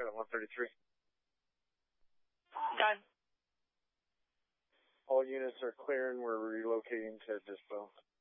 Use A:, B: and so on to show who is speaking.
A: Kevin 133.
B: Done.
A: All units are clear and we're relocating to Dispo.